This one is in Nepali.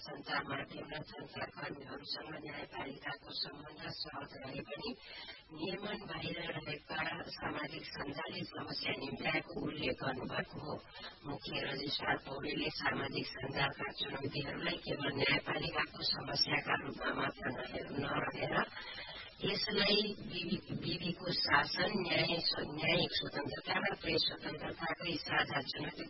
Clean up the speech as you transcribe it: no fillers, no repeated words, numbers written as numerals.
सञ्चार माध्यम र सञ्चारकर्मीहरूसँग न्यायपालिकाको सम्बन्ध सहज रहे पनि नियमन बाहिर रहेका सामाजिक सञ्जालले समस्या निम्त्याएको उल्लेख गर्नुभएको हो। मुख्य रजिस्ट्रार पौडेलले सामाजिक सञ्जालका चुनौतीहरूलाई केवल न्यायपालिकाको समस्याका रूपमा मात्र नरहेर यसलाई विधिको शासन, न्यायिक स्वतन्त्रता र प्रेस स्वतन्त्रताकै साझा चुनौती